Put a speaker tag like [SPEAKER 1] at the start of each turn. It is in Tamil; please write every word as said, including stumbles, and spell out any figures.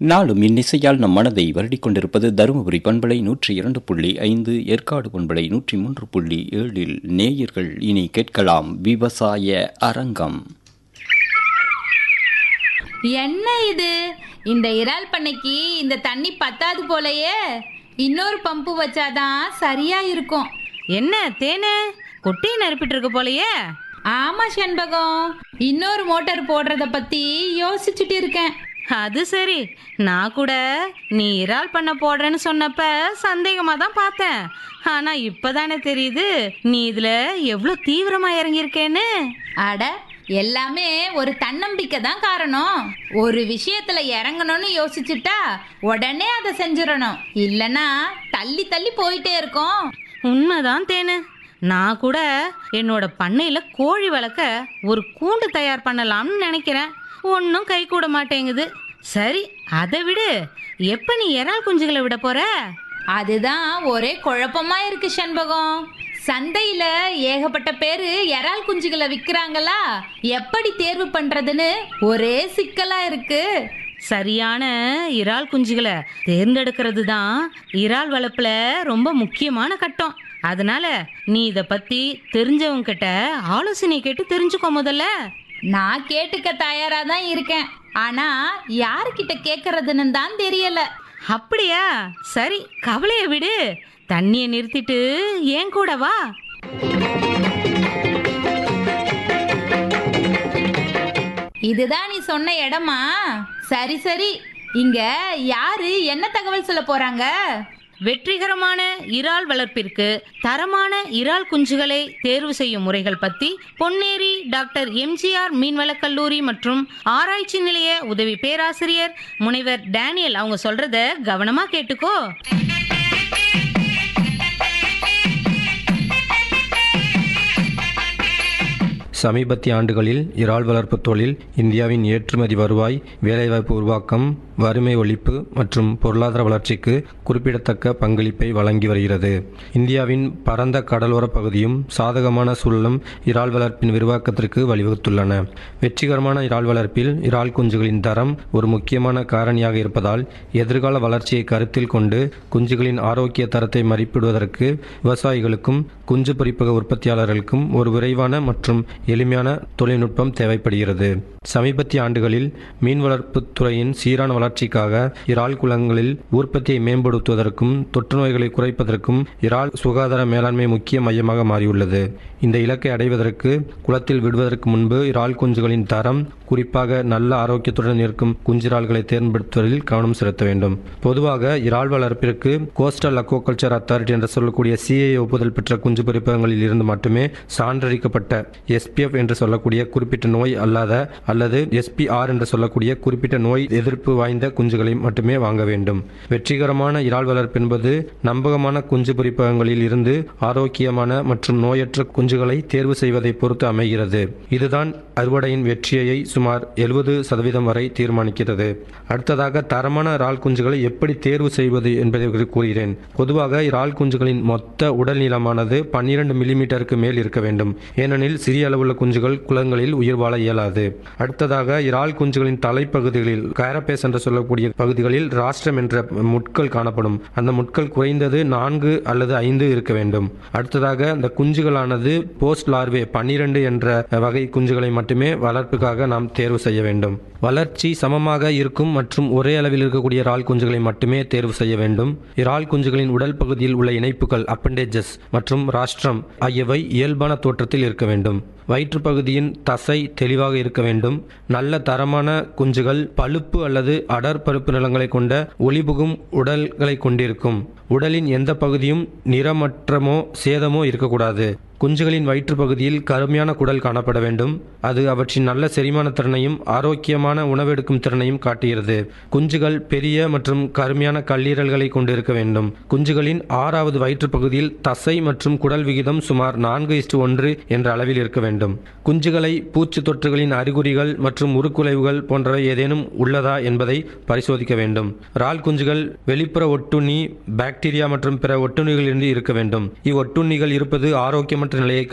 [SPEAKER 1] நாளும் இன்னிசையால் நம் மனதை வருடிக் கொண்டிருப்பது தருமபுரி பண்பலை நூற்றி இரண்டு புள்ளி ஐந்து, ஏற்காடு பண்பலை நூற்றி மூன்று புள்ளி ஏழில். நேயர்கள் இனி கேட்கலாம் விவசாய அரங்கம்.
[SPEAKER 2] என்ன இது, இந்த இறால் பண்ணைக்கு இந்த தண்ணி பத்தாது போலயே. இன்னொரு பம்பு வச்சாதான் சரியா இருக்கும்.
[SPEAKER 3] என்ன தேனே, கொட்டையை நறுப்பிட்டு இருக்க போலயே?
[SPEAKER 2] ஆமா செண்பகம், இன்னொரு மோட்டார் போடுறத பத்தி யோசிச்சுட்டு இருக்கேன்.
[SPEAKER 3] அது சரி, நான் கூட நீ இறால் பண்ண போடுறேன்னு சொன்னப்ப சந்தேகமா தான் பார்த்தேன். ஆனா இப்பதானே தெரியுது நீ இதுல எவ்வளவு தீவிரமா இறங்கியிருக்கேன்னு.
[SPEAKER 2] அட, எல்லாமே ஒரு தன்னம்பிக்கை தான் காரணம். ஒரு விஷயத்துல இறங்கணும்னு யோசிச்சுட்டா உடனே அதை செஞ்சிடணும், இல்லனா தள்ளி தள்ளி போயிட்டே இருக்கும்.
[SPEAKER 3] உண்மைதான் தேனு, நான் கூட என்னோட பண்ணையில கோழி வளர்க்க ஒரு கூண்டு தயார் பண்ணலாம்னு நினைக்கிறேன். ஒன்னும் கை கூட மாட்டேங்குது. சரி, அதை விடு. எப்ப நீ இறால் குஞ்சுகளை விட போற?
[SPEAKER 2] அதுதான் ஒரே குழப்பமா இருக்கு செண்பகம். சந்தையில ஏகப்பட்ட பேரு இறால் குஞ்சுகளை விக்கிறாங்களா, எப்படி தேர்வு பண்றதுன்னு ஒரே சிக்கலா இருக்கு.
[SPEAKER 3] சரியான இறால் குஞ்சுகளை தேர்ந்தெடுக்கிறது தான் இறால் வளர்ப்புல ரொம்ப முக்கியமான கட்டம். அதனால நீ இத பத்தி தெரிஞ்சவங்க கிட்ட ஆலோசனை கேட்டு தெரிஞ்சுக்கோ முதல்ல.
[SPEAKER 2] நான் கேட்டுக்க தயாரா தான் இருக்கேன், ஆனா யாருக்கிட்ட கேக்குறதுன்னு தான் தெரியல.
[SPEAKER 3] அப்படியா? சரி, கவலைய விடு. தண்ணியை நிறுத்திட்டு ஏன் கூட வா.
[SPEAKER 2] இதுதான் நீ சொன்ன இடமா? சரி சரி, இங்க யாரு என்ன தகவல் சொல்ல போறாங்க?
[SPEAKER 3] வெற்றிகரமான இறால் வளர்ப்பிற்கு தரமான இறால் குஞ்சுகளை தேர்வு செய்யும் முறைகள் பத்தி பொன்னேரி டாக்டர் எம்ஜிஆர் மீன்வளக் கல்லூரி மற்றும் ஆராய்ச்சி நிலைய உதவி பேராசிரியர் முனைவர் டேனியல் அவங்க சொல்றத கவனமா கேட்டுக்கோ.
[SPEAKER 4] சமீபத்திய ஆண்டுகளில் இறால் வளர்ப்பு தொழில் இந்தியாவின் ஏற்றுமதி வருவாய், வேலைவாய்ப்பு உருவாக்கம், வறுமை ஒழிப்பு மற்றும் பொருளாதார வளர்ச்சிக்கு குறிப்பிடத்தக்க பங்களிப்பை வழங்கி வருகிறது. இந்தியாவின் பரந்த கடலோர பகுதியும் சாதகமான சூழலும் இறால் வளர்ப்பின் விரிவாக்கத்திற்கு வழிவகுத்துள்ளன. வெற்றிகரமான இறால் வளர்ப்பில் இறால் குஞ்சுகளின் தரம் ஒரு முக்கியமான காரணியாக இருப்பதால் எதிர்கால வளர்ச்சியை கருத்தில் கொண்டு குஞ்சுகளின் ஆரோக்கிய தரத்தை மதிப்பிடுவதற்கு விவசாயிகளுக்கும் குஞ்சு பொரிப்பக உற்பத்தியாளர்களுக்கும் ஒரு விரைவான மற்றும் எளிமையான தொழில்நுட்பம் தேவைப்படுகிறது. சமீபத்திய ஆண்டுகளில் மீன் வளர்ப்பு துறையின் சீரான வளர்ச்சிக்காக இறால் குளங்களில் உற்பத்தியை மேம்படுத்துவதற்கும் தொற்று நோய்களை குறைப்பதற்கும் இறால் சுகாதார மேலாண்மை முக்கிய மையமாக மாறியுள்ளது. இந்த இலக்கை அடைவதற்கு குளத்தில் விடுவதற்கு முன்பு இறால் குஞ்சுகளின் தரம், குறிப்பாக நல்ல ஆரோக்கியத்துடன் இருக்கும் குஞ்சிறால்களை தேர்ந்தெடுப்பதில் கவனம் செலுத்த வேண்டும். பொதுவாக இறால் வளர்ப்பிற்கு கோஸ்டல் அக்வாகல்ச்சர் அத்தாரிட்டி என்று சொல்லக்கூடிய சிஏ ஒப்புதல் பெற்ற குஞ்சு பொரிப்பகங்களில் இருந்து மட்டுமே சான்றளிக்கப்பட்ட எஸ்பிஎஃப் என்று சொல்லக்கூடிய குறிப்பிட்ட நோய் அல்லாத அல்லது எஸ்பிஆர் என்று சொல்லக்கூடிய குறிப்பிட்ட நோய் எதிர்ப்பு வாய்ந்த குஞ்சுகளை மட்டுமே வாங்க வேண்டும். வெற்றிகரமான இறால் வளர்ப்பு என்பது நம்பகமான குஞ்சு பொரிப்பகங்களில் இருந்து ஆரோக்கியமான மற்றும் நோயற்ற குஞ்சுகளை தேர்வு செய்வதை பொறுத்து அமைகிறது. இதுதான் அறுவடையின் வெற்றியை சுமார் எழுபது சதவீதம் வரை தீர்மானிக்கிறது. அடுத்ததாக, தரமான இறால் குஞ்சுகளை எப்படி தேர்வு செய்வது என்பதை கூறுகிறேன். பொதுவாக இறால் குஞ்சுகளின் மொத்த உடல் நீளமானது பன்னிரண்டு மில்லிமீட்டருக்கு மேல் இருக்க வேண்டும். ஏனெனில் சிறிய அளவுள்ள குஞ்சுகள் குளங்களில் உயிர் வாழ இயலாது. அடுத்ததாக, இறால் குஞ்சுகளின் தலைப்பகுதிகளில் காரபேஸ் என்று சொல்லக்கூடிய பகுதிகளில் ராஷ்டிரம் என்ற முட்கள் காணப்படும். அந்த முட்கள் குறைந்தது நான்கு அல்லது ஐந்து இருக்க வேண்டும். அடுத்ததாக, அந்த குஞ்சுகளானது போஸ்ட் லார்வே பன்னிரண்டு என்ற வகை குஞ்சுகளை மட்டுமே வளர்ப்புக்காக நாம் தேர்வு செய்ய வேண்டும். வளர்ச்சி சமமாக இருக்கும் மற்றும் ஒரே அளவில் இருக்கக்கூடிய இறால் குஞ்சுகளை மட்டுமே தேர்வு செய்ய வேண்டும். இறால் குஞ்சுகளின் உடல் பகுதியில் உள்ள இணைப்புகள் அப்பண்டேஜஸ் மற்றும் ராஷ்டிரம் ஆகியவை இயல்பான தோற்றத்தில் இருக்க வேண்டும். வயிற்று பகுதியின் தசை தெளிவாக இருக்க வேண்டும். நல்ல தரமான குஞ்சுகள் பழுப்பு அல்லது அடர் பருப்பு நிறங்களை கொண்ட ஒளிபுகும் உடல்களை கொண்டிருக்கும். உடலின் எந்த பகுதியும் நிறமற்றமோ சேதமோ இருக்கக்கூடாது. குஞ்சுகளின் வயிற்று பகுதியில் கருமையான குடல் காணப்பட வேண்டும். அது அவற்றின் நல்ல செரிமான திறனையும் ஆரோக்கியமான உணவெடுக்கும் திறனையும் காட்டுகிறது. குஞ்சுகள் பெரிய மற்றும் கருமையான கல்லீரல்களை கொண்டிருக்க வேண்டும். குஞ்சுகளின் ஆறாவது வயிற்று பகுதியில் தசை மற்றும் குடல் விகிதம் சுமார் நான்கு இஸ்டு ஒன்று என்ற அளவில் இருக்க வேண்டும். குஞ்சுகளை பூச்சி தொற்றுகளின் அறிகுறிகள் மற்றும் உருக்குலைவுகள் போன்றவை ஏதேனும் உள்ளதா என்பதை பரிசோதிக்க வேண்டும். இறால் குஞ்சுகள் வெளிப்புற ஒட்டுண்ணி, பாக்டீரியா மற்றும் பிற ஒட்டுண்ணிகளிலிருந்து இருக்க வேண்டும். இவ்வொட்டுண்ணிகள் இருப்பது ஆரோக்கியமற்ற நிலையை